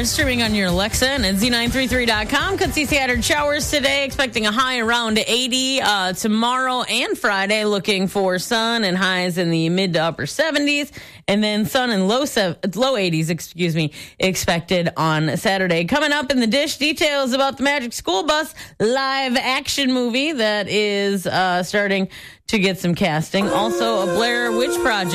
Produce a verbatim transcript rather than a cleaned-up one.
streaming on your Alexa and at Z nine three three dot com. Could see scattered showers today, expecting a high around eighty. Uh, tomorrow and Friday, looking for sun and highs in the mid to upper seventies. And then sun and low sev- low eighties, excuse me, expected on Saturday. Coming up in the dish, details about the Magic School Bus live action movie that is uh, starting to get some casting. Also, a Blair Witch Project